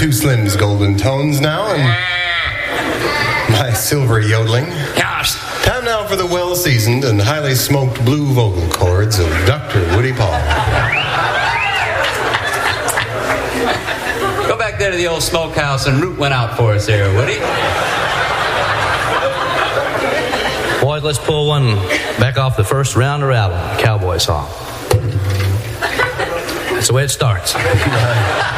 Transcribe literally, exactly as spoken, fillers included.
Two Slim's golden tones now, and my silvery yodeling. Gosh. Time now for the well-seasoned and highly smoked blue vocal cords of Doctor Woody Paul. Go back there to the old smokehouse and root one out for us here, Woody. Boys, let's pull one back off the first Rounder album, Cowboy song. That's the way it starts.